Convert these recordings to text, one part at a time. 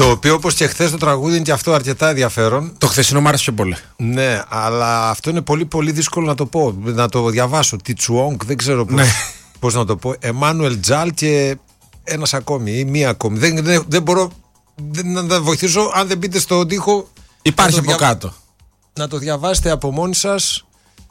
Το οποίο, όπως και χθες το τραγούδι, είναι και αυτό αρκετά ενδιαφέρον. Το χθεσινό μου άρεσε πιο πολύ. Ναι, αλλά αυτό είναι πολύ πολύ δύσκολο να το πω. Να το διαβάσω. Τιτσουόγκ, δεν ξέρω πώς να το πω. Εμμάνουελ Τζάλ και ένας ακόμη ή μία ακόμη. Δεν μπορώ να τα βοηθήσω αν δεν μπείτε στον τοίχο. Υπάρχει από κάτω. Να το διαβάσετε από μόνοι σας.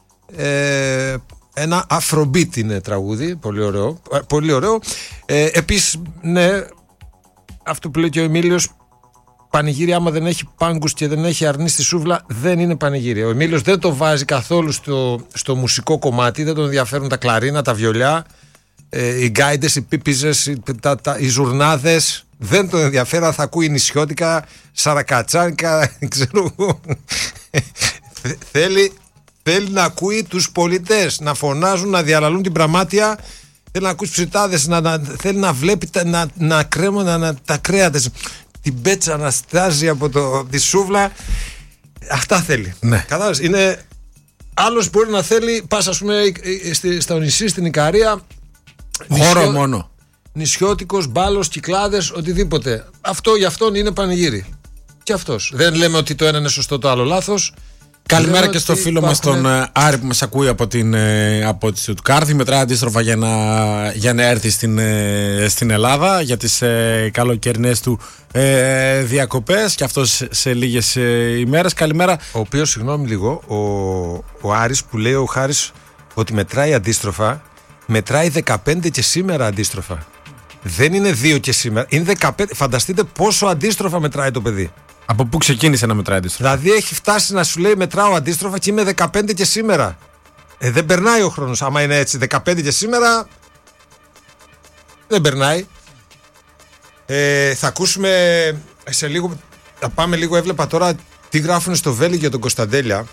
Ένα Afrobeat είναι τραγούδι. Πολύ ωραίο. Πολύ ωραίο. Επίσης, ναι, αυτό που λέει και ο Εμίλιος, πανηγύρι άμα δεν έχει πάγκους και δεν έχει αρνεί στη σούβλα, δεν είναι πανηγύρι. Ο Εμίλιος δεν το βάζει καθόλου στο μουσικό κομμάτι, δεν τον ενδιαφέρουν τα κλαρίνα, τα βιολιά, οι γκάιντες, οι πίπιζες, οι ζουρνάδες. Δεν τον ενδιαφέρει, θα ακούει νησιώτικα, σαρακατσάνικα, ξέρω εγώ. Θέλει να ακούει τους πολιτές, να φωνάζουν, να διαλαλούν την πραμάτια. Θέλει να ακούσει ψητάδες, θέλει να βλέπει να κρέμουν τα κρέατες, την πέτσα να στάζει από τη σούβλα. Αυτά θέλει. Ναι. Κατάλαβες, είναι... Άλλος μπορεί να θέλει, πας ας πούμε στο νησί, στην Ικαρία, χώρο μόνο, νησιώτικος, μπάλος, κυκλάδες, οτιδήποτε. Αυτό για αυτόν είναι πανηγύρι. Και αυτός. Δεν λέμε ότι το ένα είναι σωστό, το άλλο λάθος. Καλημέρα και στο φίλο μας τον Άρη που μας ακούει από τη Στουτγκάρδη. Μετράει αντίστροφα για να έρθει στην Ελλάδα για τις καλοκαιρινές του διακοπές, και αυτός σε λίγες ημέρες. Καλημέρα. Ο οποίος, συγγνώμη λίγο, ο Άρης που λέει ο Χάρης ότι μετράει αντίστροφα, μετράει 15 και σήμερα αντίστροφα. Δεν είναι 2 και σήμερα, είναι 15. Φανταστείτε πόσο αντίστροφα μετράει το παιδί. Από πού ξεκίνησε να μετράει αντίστροφα? Δηλαδή έχει φτάσει να σου λέει μετράω αντίστροφα και είμαι 15 και σήμερα. Δεν περνάει ο χρόνος. Άμα είναι έτσι 15 και σήμερα, δεν περνάει. Θα ακούσουμε σε λίγο. Θα πάμε λίγο. Έβλεπα τώρα τι γράφουν στο Βέλγιο για τον Κωνσταντέλια.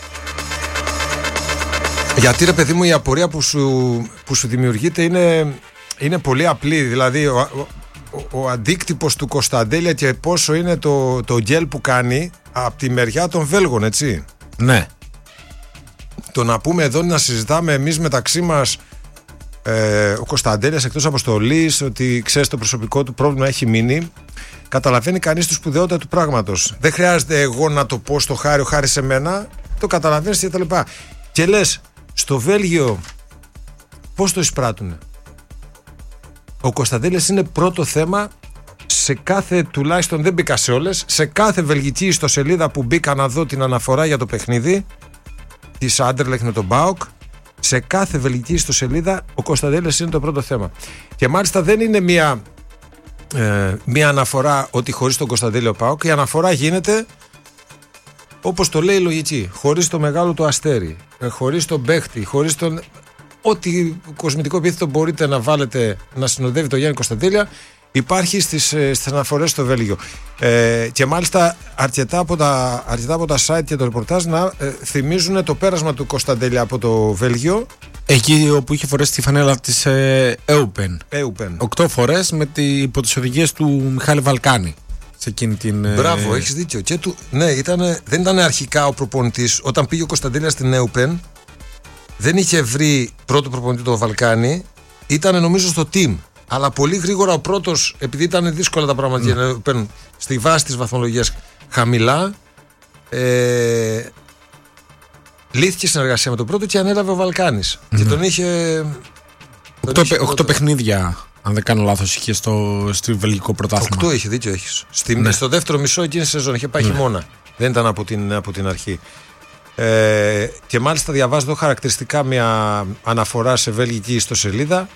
Γιατί ρε παιδί μου, η απορία που σου δημιουργείται είναι πολύ απλή. Δηλαδή ο αντίκτυπος του Κωνσταντέλια και πόσο είναι το γκέλ που κάνει από τη μεριά των Βέλγων, έτσι. Ναι. Το να πούμε εδώ, να συζητάμε εμείς μεταξύ μας, ο Κωνσταντέλιας εκτός αποστολής, ότι ξέρεις το προσωπικό του πρόβλημα έχει μείνει, καταλαβαίνει κανείς τη σπουδαιότητα του πράγματος. Δεν χρειάζεται εγώ να το πω στο Χάρη, ο Χάρης σε μένα, το καταλαβαίνεις και τα λοιπά. Και λες, στο Βέλγιο πώς το εισπράττουνε? Ο Κωνσταντέλιας είναι πρώτο θέμα σε κάθε, τουλάχιστον δεν μπήκα σε όλες, σε κάθε βελγική ιστοσελίδα που μπήκα να δω την αναφορά για το παιχνίδι της Άντερλεχτ με τον ΠΑΟΚ. Σε κάθε βελγική ιστοσελίδα ο Κωνσταντέλιας είναι το πρώτο θέμα. Και μάλιστα δεν είναι μία αναφορά ότι χωρίς τον Κωνσταντέλιο ΠΑΟΚ. Η αναφορά γίνεται όπως το λέει η λογική. Χωρίς το μεγάλο του αστέρι, χωρίς τον παίχτη, χωρίς τον... Ό,τι κοσμητικό επίθετο μπορείτε να βάλετε να συνοδεύει το Γιάννη Κωνσταντέλια υπάρχει στις αναφορές στο Βέλγιο. Και μάλιστα αρκετά από τα site και το ρεπορτάζ να θυμίζουν το πέρασμα του Κωνσταντέλια από το Βέλγιο. Εκεί όπου είχε φορέσει τη φανέλα της Eupen. 8 φορές υπό τις οδηγίες του Μιχάλη Βαλκάνη. Σε εκείνη την... Μπράβο, έχεις δίκιο. Και ναι, δεν ήταν αρχικά ο προπονητής. Όταν πήγε ο Κωνσταντέλιας στην Eupen, δεν είχε βρει πρώτο προπονητή το Βαλκάνι, ήταν νομίζω στο team. Αλλά πολύ γρήγορα ο πρώτος, επειδή ήταν δύσκολα τα πράγματα για να παίρνουν στη βάση της βαθμολογίας χαμηλά, λύθηκε συνεργασία με τον πρώτο και ανέλαβε ο Βαλκάνης. Και τον είχε. 8 παιχνίδια, αν δεν κάνω λάθος, είχε στο βελγικό πρωτάθλημα. 8 είχε, δίκιο έχεις. Στο δεύτερο μισό εκείνη τη σεζόν είχε πάει χειμώνα. Δεν ήταν από την αρχή. Και μάλιστα διαβάζω εδώ χαρακτηριστικά μια αναφορά σε βέλγικη ιστοσελίδα.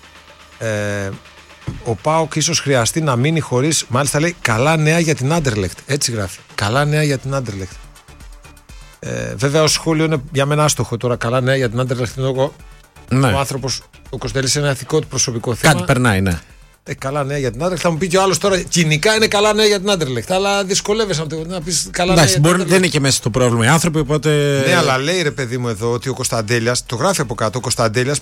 Ο ΠΑΟΚ ίσως χρειαστεί να μείνει χωρίς, μάλιστα λέει, καλά νέα για την Άντερλεχτ. Έτσι γράφει. Καλά νέα για την Άντερλεχτ. Βέβαια, ο σχόλιο είναι για μένα άστοχο τώρα. Καλά νέα για την Άντερλεχτ. Ναι. Ο άνθρωπος, ο Κωνσταντέλης, είναι ένα ηθικό του προσωπικό θέμα. Κάτι περνάει, ναι. Καλά νέα για την Άντερλεχτ. Θα μου πει και ο άλλος τώρα, κοινικά είναι καλά νέα για την Άντερλεχτ. Αλλά δυσκολεύεσαι να πεις καλά νέα. Εντάξει, δεν είναι και μέσα στο πρόβλημα οι άνθρωποι, οπότε. Ναι, αλλά λέει ρε παιδί μου εδώ ότι ο Κωνσταντέλιας, το γράφει από κάτω, ο Κωνσταντέλιας